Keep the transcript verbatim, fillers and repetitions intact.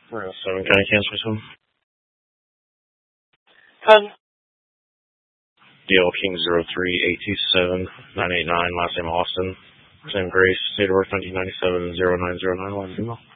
We're in seven County Cancer Zone. ten. D L King zero three eight two seven nine eight nine, last name Austin. First name Grace, date of birth nineteen ninety-seven, zero nine zero nine, last email.